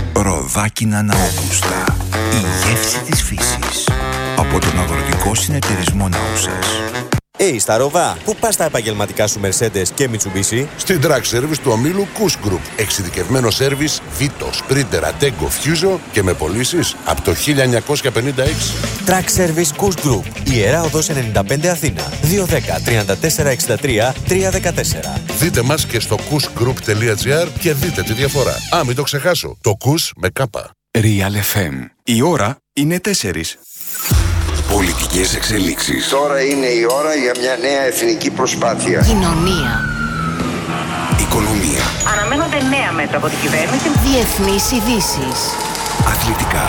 Ροδάκινα Ναόγουστα. Η γεύση της φύσης. Από τον Αγροτικό Συνεταιρισμό Ναούσας. Στα Ροβά, πού πας τα επαγγελματικά σου Mercedes και Mitsubishi? Στην Track Service του ομίλου Kuss Group. Εξειδικευμένο σέρβις Vito, Sprinter, Attego, Fuso και με πωλήσεις από το 1956. Track Service Kuss Group. Ιερά Οδός 95 Αθήνα. 210 34 63 314. Δείτε μας και στο kussgroup.gr και δείτε τη διαφορά. Μην το ξεχάσω. Το Kuss με κάπα. Real FM. Η ώρα είναι 4. Πολιτικές εξελίξεις. Τώρα είναι η ώρα για μια νέα εθνική προσπάθεια. Κοινωνία. Οικονομία. Αναμένονται νέα μέτρα από την κυβέρνηση. Διεθνείς ειδήσεις. Αθλητικά.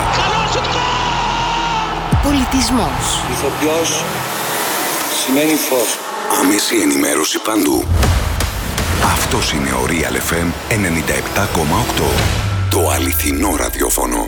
Πολιτισμός. Ηθοποιός σημαίνει φως. Άμεση ενημέρωση παντού. Αυτός είναι ο Real FM 97,8. Το αληθινό ραδιόφωνο.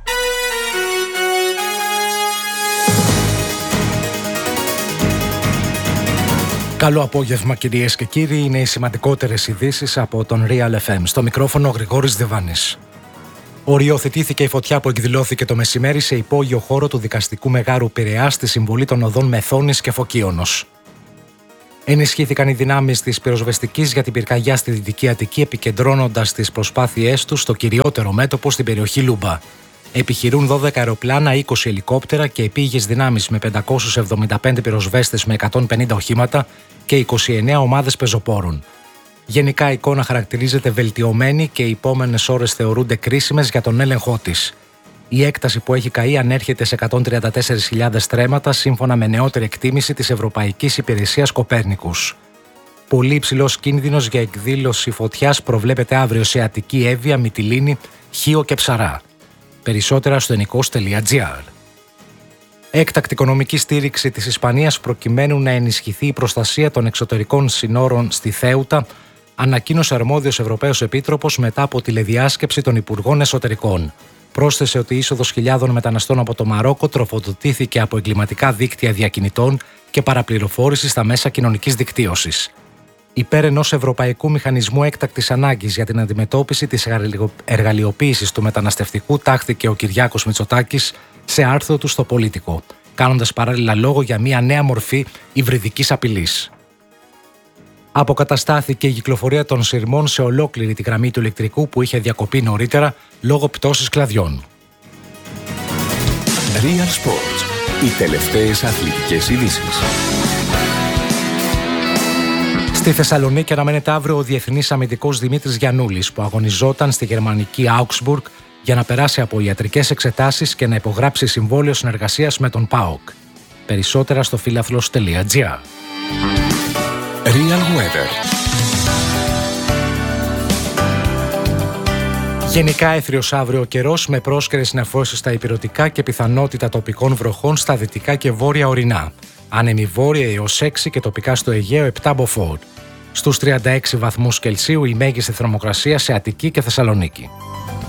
Καλό απόγευμα κυρίες και κύριοι, είναι οι σημαντικότερες ειδήσεις από τον Real FM. Στο μικρόφωνο ο Γρηγόρης Δεβάνης. Οριοθετήθηκε η φωτιά που εκδηλώθηκε το μεσημέρι σε υπόγειο χώρο του Δικαστικού Μεγάρου Πειραιά στη συμβολή των οδών Μεθόνης και Φωκίωνος. Ενισχύθηκαν οι δυνάμεις της πυροσβεστικής για την πυρκαγιά στη Δυτική Αττική, επικεντρώνοντας τις προσπάθειές τους στο κυριότερο μέτωπο στην περιοχή Λούμπα. Επιχειρούν 12 αεροπλάνα, 20 ελικόπτερα και επίγειες δυνάμεις με 575 πυροσβέστες με 150 οχήματα και 29 ομάδες πεζοπόρων. Γενικά η εικόνα χαρακτηρίζεται βελτιωμένη και οι επόμενες ώρες θεωρούνται κρίσιμες για τον έλεγχό της. Η έκταση που έχει καεί ανέρχεται σε 134.000 στρέμματα σύμφωνα με νεότερη εκτίμηση της Ευρωπαϊκής Υπηρεσίας Κοπέρνικους. Πολύ υψηλός κίνδυνος για εκδήλωση φωτιάς προβλέπεται αύριο σε Αττική, Εύβοια, Μυτιλήνη, Χίο και Ψαρά. Περισσότερα στο ενικός.gr. Έκτακτη οικονομική στήριξη της Ισπανίας προκειμένου να ενισχυθεί η προστασία των εξωτερικών συνόρων στη Θέουτα, ανακοίνωσε αρμόδιος Ευρωπαίος Επίτροπος μετά από τηλεδιάσκεψη των Υπουργών Εσωτερικών. Πρόσθεσε ότι η είσοδος χιλιάδων μεταναστών από το Μαρόκο τροφοδοτήθηκε από εγκληματικά δίκτυα διακινητών και παραπληροφόρηση στα μέσα κοινωνικής δικτύωσης. Υπέρ ενός ευρωπαϊκού μηχανισμού έκτακτης ανάγκης για την αντιμετώπιση της εργαλειοποίησης του μεταναστευτικού τάχθηκε ο Κυριάκος Μητσοτάκης σε άρθρο του στο Πολίτικο, κάνοντας παράλληλα λόγο για μια νέα μορφή υβριδικής απειλής. Αποκαταστάθηκε η κυκλοφορία των σειρμών σε ολόκληρη τη γραμμή του ηλεκτρικού που είχε διακοπεί νωρίτερα λόγω πτώσης κλαδιών. Real Sports. Οι τελευταίες αθλητικές ειδήσεις. Στη Θεσσαλονίκη αναμένεται αύριο ο διεθνής αμυντικός Δημήτρης Γιαννούλης που αγωνιζόταν στη γερμανική Augsburg για να περάσει από ιατρικές εξετάσεις και να υπογράψει συμβόλαιο συνεργασίας με τον ΠΑΟΚ. Περισσότερα στο φιλαθλος.gr. Real Weather. Γενικά έθριος αύριο ο καιρός με πρόσκαιρες νεφώσεις στα ηπειρωτικά και πιθανότητα τοπικών βροχών στα δυτικά και βόρεια ορεινά. Άνεμη βόρεια έως 6 και τοπικά στο Αιγαίο 7 μποφόρ. Στους 36 βαθμούς Κελσίου η μέγιστη θερμοκρασία σε Αττική και Θεσσαλονίκη.